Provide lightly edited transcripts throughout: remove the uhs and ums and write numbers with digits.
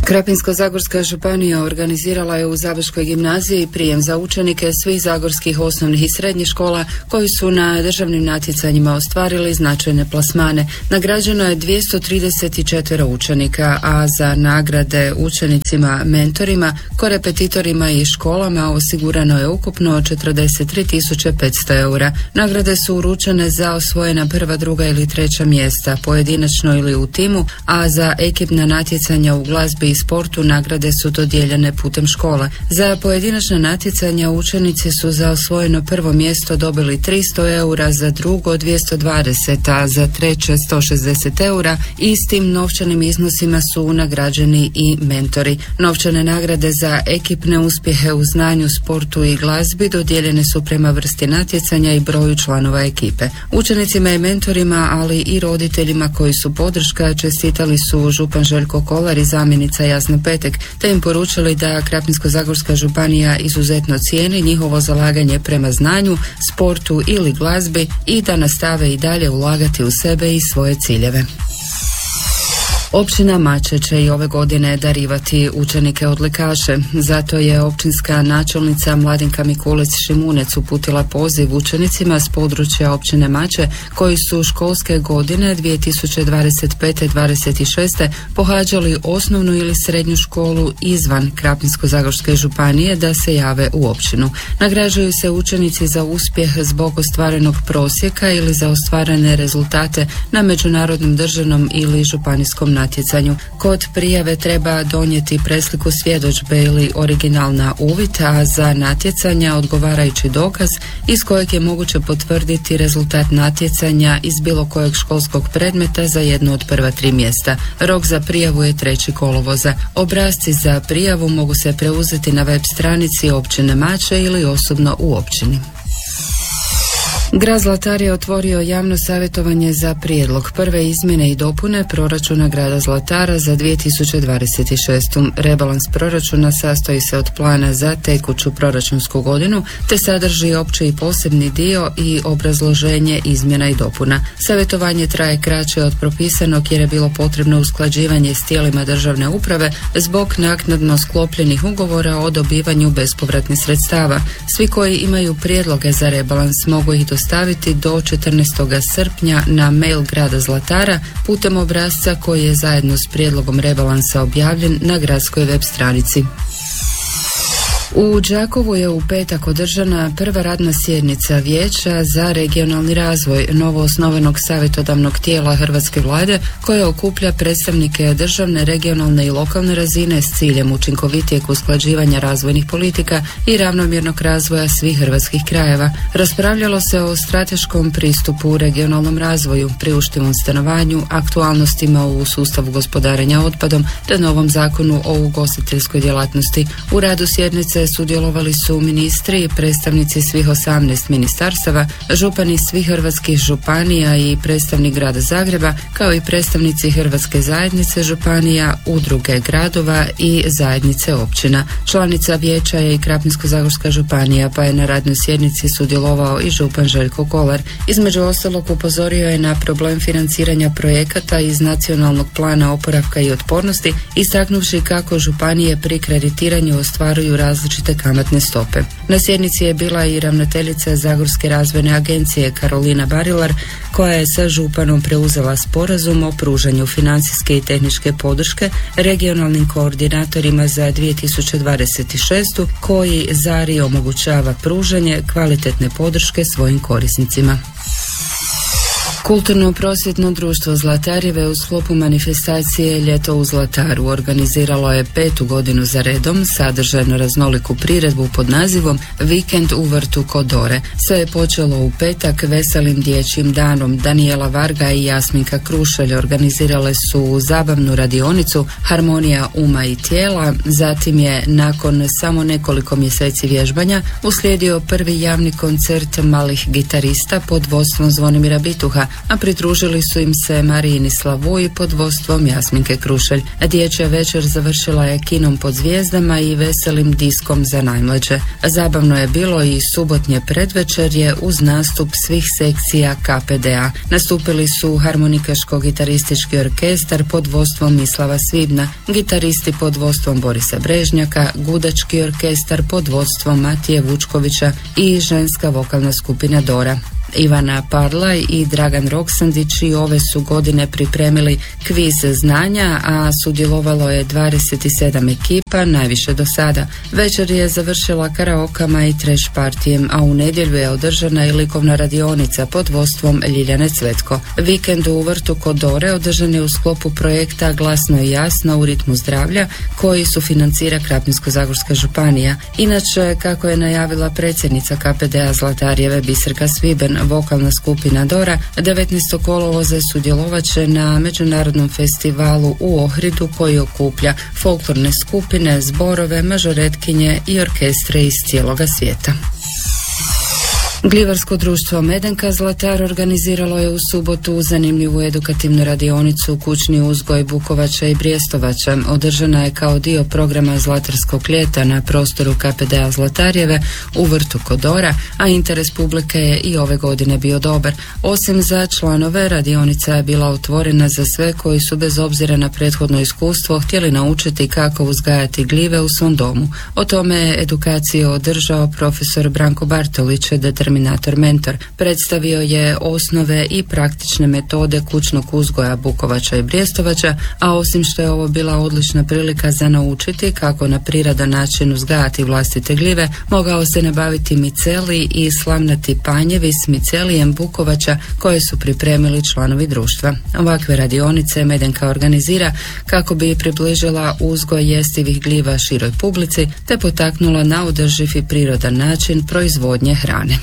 Krapinsko-zagorska županija organizirala je u Zaboškoj gimnaziji prijem za učenike svih zagorskih osnovnih i srednjih škola koji su na državnim natjecanjima ostvarili značajne plasmane. Nagrađeno je 234 učenika, a za nagrade učenicima, mentorima, korepetitorima i školama osigurano je ukupno 43.500 eura. Nagrade su uručene za osvojena prva, druga ili treća mjesta, pojedinačno ili u timu, a za ekipna natjecanja u glazbi i sportu nagrade su dodijeljene putem škola. Za pojedinačna natjecanja učenici su za osvojeno prvo mjesto dobili 300 eura, za drugo 220, a za treće 160 eura i s tim novčanim iznosima su nagrađeni i mentori. Novčane nagrade za ekipne uspjehe u znanju, sportu i glazbi dodijeljene su prema vrsti natjecanja i broju članova ekipe. Učenicima i mentorima, ali i roditeljima koji su podrška, čestitali su župan Željko Kolar i zamjenica Jasna Petek, te im poručili da Krapinsko-zagorska županija izuzetno cijeni njihovo zalaganje prema znanju, sportu ili glazbi i da nastave i dalje ulagati u sebe i svoje ciljeve. Općina Mače će i ove godine darivati učenike odlikaše. Zato je općinska načelnica Mladenka Mikulec-Šimunec uputila poziv učenicima s područja općine Mače koji su školske godine 2025-26 pohađali osnovnu ili srednju školu izvan Krapinsko-zagorske županije da se jave u općinu. Nagrađuju se učenici za uspjeh zbog ostvarenog prosjeka ili za ostvarene rezultate na međunarodnom, državnom ili županijskom natjecanju. Kod prijave treba donijeti presliku svjedodžbe ili original na uvid, a za natjecanja odgovarajući dokaz iz kojeg je moguće potvrditi rezultat natjecanja iz bilo kojeg školskog predmeta za jedno od prva 3 mjesta. Rok za prijavu je 3. kolovoza. Obrasci za prijavu mogu se preuzeti na web stranici općine Mače ili osobno u općini. Grad Zlatar je otvorio javno savjetovanje za prijedlog prve izmjene i dopune proračuna grada Zlatara za 2026. Rebalans proračuna sastoji se od plana za tekuću proračunsku godinu te sadrži opći i posebni dio i obrazloženje izmjena i dopuna. Savjetovanje traje kraće od propisanog jer je bilo potrebno usklađivanje s tijelima državne uprave zbog naknadno sklopljenih ugovora o dobivanju bespovratnih sredstava. Svi koji imaju prijedloge za rebalans mogu ih dostaviti do 14. srpnja na mail grada Zlatara putem obrasca koji je zajedno s prijedlogom rebalansa objavljen na gradskoj web stranici. U Đakovu je u petak održana prva radna sjednica Vijeća za regionalni razvoj, novoosnovanog savjetodavnog tijela Hrvatske vlade koje okuplja predstavnike državne, regionalne i lokalne razine s ciljem učinkovitijeg usklađivanja razvojnih politika i ravnomjernog razvoja svih hrvatskih krajeva. Raspravljalo se o strateškom pristupu u regionalnom razvoju, priuštivom stanovanju, aktualnostima u sustavu gospodarenja otpadom te novom zakonu o ugostiteljskoj djelatnosti. U radu sjednice sudjelovali su ministri i predstavnici svih 18 ministarstava, župani svih hrvatskih županija i predstavnik grada Zagreba, kao i predstavnici Hrvatske zajednice županija, udruge gradova i zajednice općina. Članica vijeća je i Krapinsko-zagorska županija, pa je na radnoj sjednici sudjelovao i župan Željko Kolar. Između ostalog upozorio je na problem financiranja projekata iz Nacionalnog plana oporavka i otpornosti, istaknuvši kako županije pri kreditiranju ostvaruju različite kamatne stope. Na sjednici je bila i ravnateljica Zagorske razvojne agencije Karolina Barilar, koja je sa županom preuzela sporazum o pružanju financijske i tehničke podrške regionalnim koordinatorima za 2026. koji ZARI omogućava pružanje kvalitetne podrške svojim korisnicima. Kulturno-prosvjetno društvo Zlatarjeve u sklopu manifestacije Ljeto u Zlataru organiziralo je 5. godinu za redom sadržajno raznoliku priredbu pod nazivom Vikend u vrtu kod Dore. Sve je počelo u petak veselim dječjim danom. Danijela Varga i Jasminka Krušelj organizirale su zabavnu radionicu Harmonija uma i tijela. Zatim je nakon samo nekoliko mjeseci vježbanja uslijedio prvi javni koncert malih gitarista pod vodstvom Zvonimira Bituha. a pridružili su im se Marijini Slavuj pod vodstvom Jasminke Krušelj. Dječja večer završila je kinom pod zvijezdama i veselim diskom za najmlađe. Zabavno je bilo i subotnje predvečerje uz nastup svih sekcija KPDA. Nastupili su harmonikaško-gitaristički orkestar pod vodstvom Mislava Svibna, gitaristi pod vodstvom Borisa Brežnjaka, gudački orkestar pod vodstvom Matije Vučkovića i ženska vokalna skupina Dora. Ivana Parlaj i Dragan Roksandić i ove su godine pripremili kviz znanja, a sudjelovalo je 27 ekipa, najviše do sada. Večer je završila karaokama i trash partijem, a u nedjelju je održana i likovna radionica pod vodstvom Ljiljane Cvetko. Vikend u vrtu kod Dore održan je u sklopu projekta Glasno i jasno u ritmu zdravlja, koji sufinancira Krapinsko-zagorska županija. Inače, kako je najavila predsjednica KPDA Zlatarjeve Biserka Sviben, vokalna skupina Dora 19. kolovoza sudjelovat će na međunarodnom festivalu u Ohridu koji okuplja folklorne skupine, zborove, mažoretkinje i orkestre iz cijeloga svijeta. Gljivarsko društvo Medenka Zlatar organiziralo je u subotu zanimljivu edukativnu radionicu Kućni uzgoj bukovača i brijestovača. Održana je kao dio programa Zlatarskog ljeta na prostoru KPDA Zlatarjeve u vrtu kod Dora, a interes publike je i ove godine bio dobar. Osim za članove, radionica je bila otvorena za sve koji su bez obzira na prethodno iskustvo htjeli naučiti kako uzgajati gljive u svom domu. O tome je edukaciju održao profesor Branko Bartolić, determinator mentor. Predstavio je osnove i praktične metode kućnog uzgoja bukovača i brijestovača, a osim što je ovo bila odlična prilika za naučiti kako na prirodan način uzgajati vlastite gljive, mogao se nabaviti miceli i slamnati panjevi s micelijem bukovača koje su pripremili članovi društva. Ovakve radionice Medenka organizira kako bi približila uzgoj jestivih gljiva široj publici te potaknula na održiv i prirodan način proizvodnje hrane.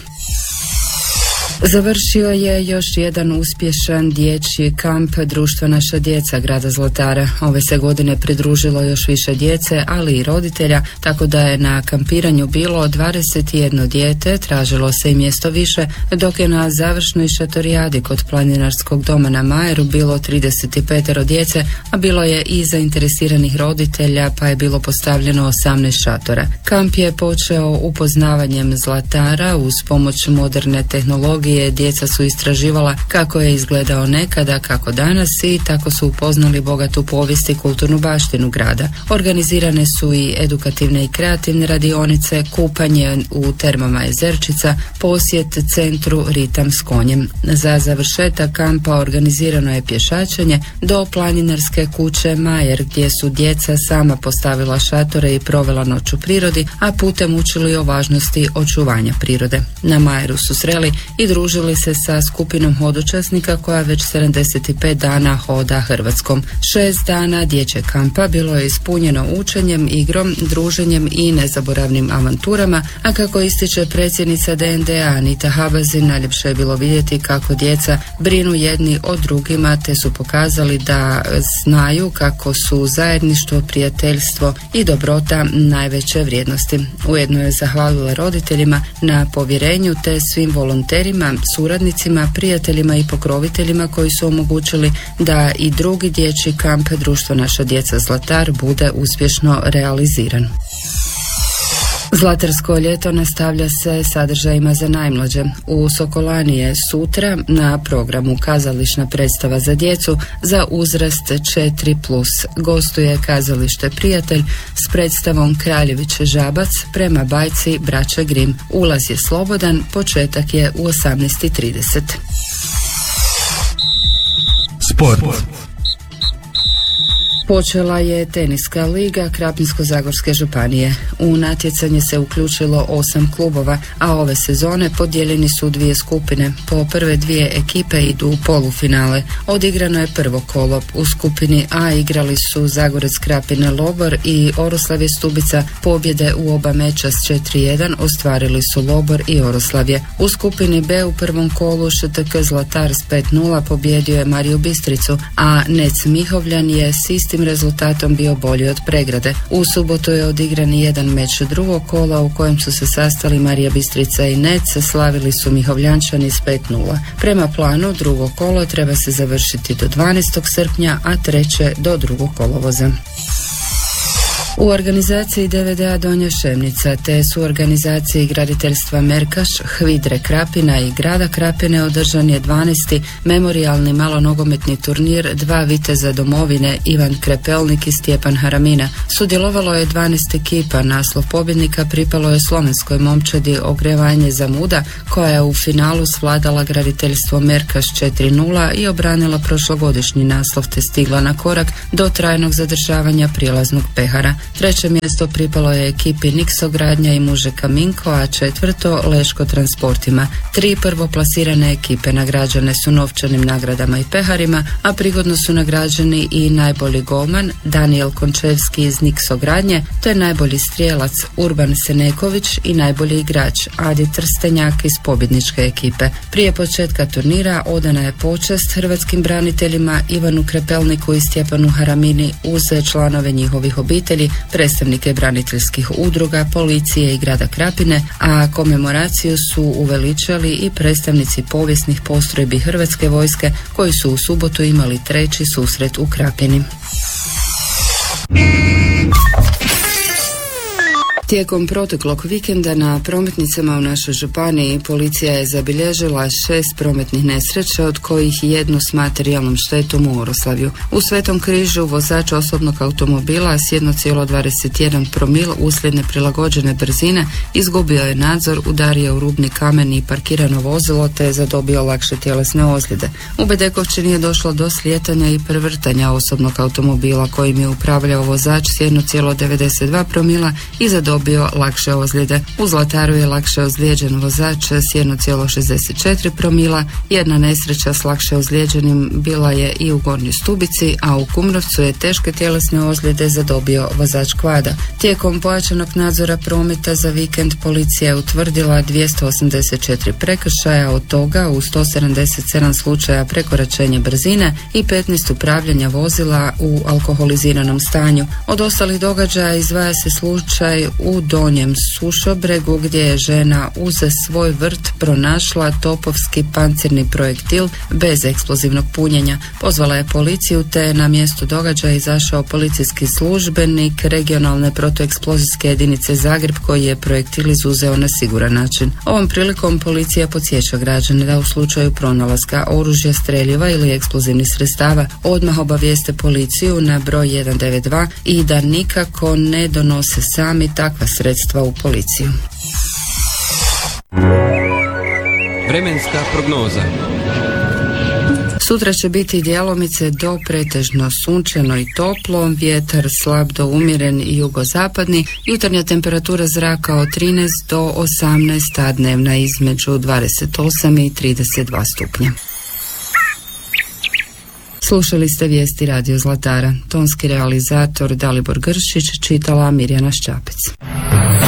Završio je još jedan uspješan dječji kamp Društva Naša djeca grada Zlatara. Ove se godine pridružilo još više djece, ali i roditelja, tako da je na kampiranju bilo 21 dijete, tražilo se i mjesto više, dok je na završnoj šatorijadi kod planinarskog doma na Majeru bilo 35 djece, a bilo je i zainteresiranih roditelja, pa je bilo postavljeno 18 šatora. Kamp je počeo upoznavanjem Zlatara uz pomoć moderne tehnologije. Djeca su istraživala kako je izgledao nekada, kako danas i tako su upoznali bogatu povijest i kulturnu baštinu grada. Organizirane su i edukativne i kreativne radionice, kupanje u termama Jezerčica, posjet centru Ritam s konjem. Za završetak kampa organizirano je pješačenje do planinarske kuće Majer, gdje su djeca sama postavila šatore i provela noć u prirodi, a putem učili o važnosti očuvanja prirode. Na Majeru su sreli i družili se sa skupinom hodočasnika koja već 75 dana hoda Hrvatskom. 6 dana dječjeg kampa bilo je ispunjeno učenjem, igrom, druženjem i nezaboravnim avanturama, a kako ističe predsjednica DND-a Anita Habazin, najljepše je bilo vidjeti kako djeca brinu jedni o drugima te su pokazali da znaju kako su zajedništvo, prijateljstvo i dobrota najveće vrijednosti. Ujedno je zahvalila roditeljima na povjerenju te svim volonterima, suradnicima, prijateljima i pokroviteljima koji su omogućili da i drugi dječji kamp Društvo Naša djeca Zlatar bude uspješno realiziran. Zlatarsko ljeto nastavlja se sadržajima za najmlađe. U Sokolani je sutra na programu kazališna predstava za djecu za uzrast 4+. Gostuje kazalište Prijatelj s predstavom Kraljević Žabac prema bajci Braće Grim. Ulaz je slobodan, početak je u 18:30. Sport. Počela je teniska liga Krapinsko-zagorske županije. U natjecanje se uključilo 8 klubova, a ove sezone podijeljeni su u 2 skupine. Po prve 2 ekipe idu u polufinale. Odigrano je prvo kolo. U skupini A igrali su Zagorec Krapine Lobor i Oroslavje Stubica. Pobjede u oba meča s 4:1 ostvarili su Lobor i Oroslavje. U skupini B u prvom kolu ŠTK Zlatar s 5:0 pobjedio je Mariju Bistricu, a Nec Mihovljan je s istim tim rezultatom bio bolji od Pregrade. U subotu je odigran jedan meč drugog kola u kojem su se sastali Marija Bistrica i Nec, slavili su Mihovljančani s 5:0. Prema planu drugo kolo treba se završiti do 12. srpnja, a treće do 2. kolovoza. U organizaciji DVD-a Donja Šemnica te su organizaciji graditeljstva Merkaš, Hvidre Krapina i grada Krapine održan je 12. memorijalni malonogometni turnir Dva viteza domovine Ivan Krepelnik i Stjepan Haramina. Sudjelovalo je 12 ekipa, naslov pobjednika pripalo je slovenskoj momčadi Ogrevanje Zamuda, koja je u finalu svladala graditeljstvo Merkaš 4:0 i obranila prošlogodišnji naslov te stigla na korak do trajnog zadržavanja prijelaznog pehara. Treće mjesto pripalo je ekipi Niksogradnja i Muže Kaminko, a četvrto Leško Transportima. 3 prvoplasirane ekipe nagrađene su novčanim nagradama i peharima, a prigodno su nagrađeni i najbolji golman Daniel Končevski iz Niksogradnje, to je najbolji strijelac Urban Seneković i najbolji igrač Adi Trstenjak iz pobjedničke ekipe. Prije početka turnira odana je počast hrvatskim braniteljima Ivanu Krepelniku i Stjepanu Haramini uz članove njihovih obitelji, predstavnike braniteljskih udruga, policije i grada Krapine, a komemoraciju su uveličali i predstavnici povijesnih postrojbi Hrvatske vojske koji su u subotu imali treći susret u Krapini. Tijekom proteklog vikenda na prometnicama u našoj županiji policija je zabilježila 6 prometnih nesreća, od kojih jednu s materijalnom štetom u Oroslavju. U Svetom Križu vozač osobnog automobila s 1,21 promil uslijed neprilagođene brzine izgubio je nadzor, udario u rubni kamen i parkirano vozilo te je zadobio lakše tjelesne ozljede. U Bedekovčini je došlo do slijetanja i prevrtanja osobnog automobila kojim je upravljao vozač s 1,92 promila i zadobio lakše ozljede. U Zlataru je lakše ozlijeđen vozač s 1,64 promila. Jedna nesreća s lakše ozlijeđenim bila je i u Gornjoj Stubici, a u Kumrovcu je teške tjelesne ozljede zadobio vozač kvada. Tijekom pojačanog nadzora prometa za vikend policija je utvrdila 284 prekršaja, od toga u 177 slučaja prekoračenja brzine i 15 upravljanja vozila u alkoholiziranom stanju. Od ostalih događaja izdvaja se slučaj u Donjem Sušobregu gdje je žena uz svoj vrt pronašla topovski pancirni projektil bez eksplozivnog punjenja. Pozvala je policiju te je na mjestu događaja izašao policijski službenik regionalne protueksplozijske jedinice Zagreb koji je projektil izuzeo na siguran način. Ovom prilikom policija podsjeća građane da u slučaju pronalaska oružja, streljiva ili eksplozivnih sredstava odmah obavijeste policiju na broj 192 i da nikako ne donose sami takva sredstva u policiju. Vremenska prognoza. Sutra će biti djelomice do pretežno sunčano i toplo, vjetar slab do umjeren i jugozapadni, jutarnja temperatura zraka od 13 do 18, a dnevna između 28 i 32 stupnja. Slušali ste vijesti Radio Zlatara. Tonski realizator Dalibor Gršić, čitala Mirjana Šćapec.